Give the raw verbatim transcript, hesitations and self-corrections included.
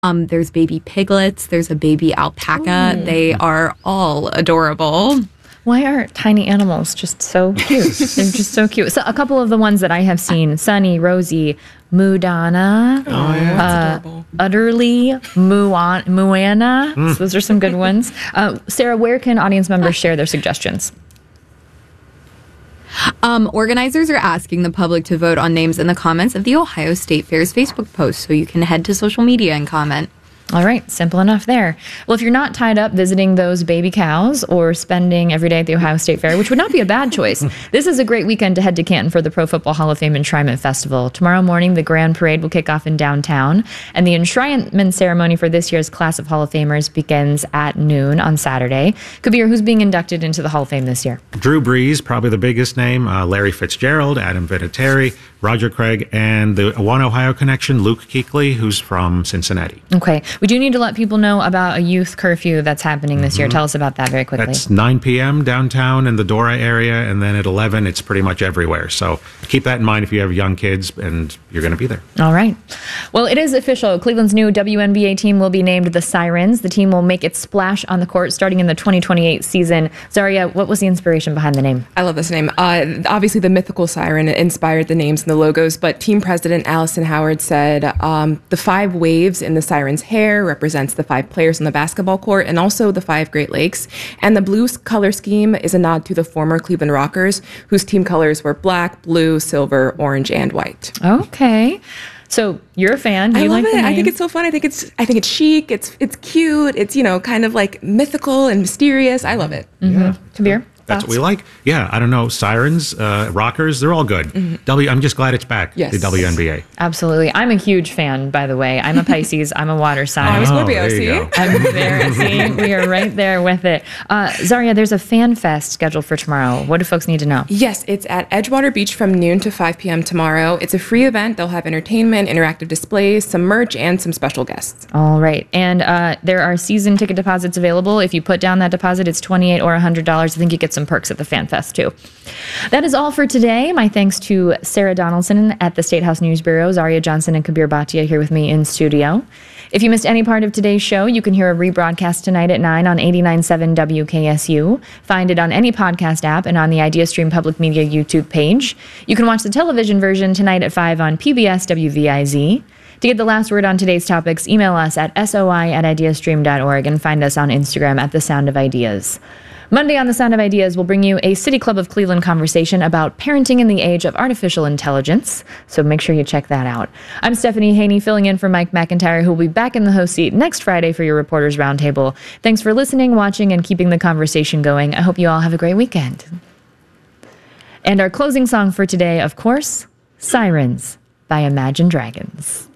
Um, there's baby piglets. There's a baby alpaca. Ooh. They are all adorable. Why are tiny animals just so cute? They're just so cute. So a couple of the ones that I have seen, Sunny, Rosie, Mudana, oh, yeah. uh, adorable. Utterly, Muan, Muana. Mm. So those are some good ones. Uh, Sarah, where can audience members share their suggestions? Um, organizers are asking the public to vote on names in the comments of the Ohio State Fair's Facebook post, so you can head to social media and comment. All right, simple enough there. Well, if you're not tied up visiting those baby cows or spending every day at the Ohio State Fair, which would not be a bad choice, this is a great weekend to head to Canton for the Pro Football Hall of Fame Enshrinement Festival. Tomorrow morning, the Grand Parade will kick off in downtown, and the enshrinement ceremony for this year's class of Hall of Famers begins at noon on Saturday. Kabir, who's being inducted into the Hall of Fame this year? Drew Brees, probably the biggest name, uh, Larry Fitzgerald, Adam Vinatieri, Roger Craig, and the One Ohio connection, Luke Kuechly, who's from Cincinnati. Okay. We do need to let people know about a youth curfew that's happening this mm-hmm. year. Tell us about that very quickly. That's nine p.m. downtown in the Dora area, and then at eleven, it's pretty much everywhere. So keep that in mind if you have young kids and you're going to be there. All right. Well, it is official. Cleveland's new W N B A team will be named the Sirens. The team will make its splash on the court starting in the twenty twenty-eight season. Zaria, what was the inspiration behind the name? I love this name. Uh, obviously, the mythical siren inspired the names and the logos, but team president Allison Howard said um, the five waves in the siren's hair represents the five players on the basketball court and also the five Great Lakes. And the blue color scheme is a nod to the former Cleveland Rockers, whose team colors were black, blue, silver, orange, and white. Okay. So you're a fan. Do I you love like it. the name? I think it's so fun. I think it's I think it's chic. It's it's cute. It's, you know, kind of like mythical and mysterious. I love it. Mm-hmm. Yeah. Kabir? That's what we like. Yeah, I don't know. Sirens, uh, rockers, they're all good. Mm-hmm. W. I'm just glad it's back. Yes. The W N B A. Absolutely. I'm a huge fan, by the way. I'm a Pisces. I'm a water sign. Oh, I'm a Scorpio. Oh, See? I'm there. See, we are right there with it. Uh, Zaria, there's a fan fest scheduled for tomorrow. What do folks need to know? Yes, it's at Edgewater Beach from noon to five p.m. tomorrow. It's a free event. They'll have entertainment, interactive displays, some merch, and some special guests. All right. And uh, there are season ticket deposits available. If you put down that deposit, it's twenty-eight dollars or one hundred dollars. I think you get some perks at the fan fest too. That is all for today. My thanks to Sarah Donaldson at the State House News Bureau, Zaria Johnson and Kabir Bhatia here with me in studio. If you missed any part of today's show, you can hear a rebroadcast tonight at nine on eighty-nine point seven W K S U. Find it on any podcast app and on the IdeaStream Public Media YouTube page. You can watch the television version tonight at five on P B S W V I Z. To get the last word on today's topics, email us at soi at ideastream dot org and find us on Instagram at The Sound of Ideas. Monday on The Sound of Ideas, we'll bring you a City Club of Cleveland conversation about parenting in the age of artificial intelligence, so make sure you check that out. I'm Stephanie Haney, filling in for Mike McIntyre, who will be back in the host seat next Friday for your Reporters Roundtable. Thanks for listening, watching, and keeping the conversation going. I hope you all have a great weekend. And our closing song for today, of course, Sirens by Imagine Dragons.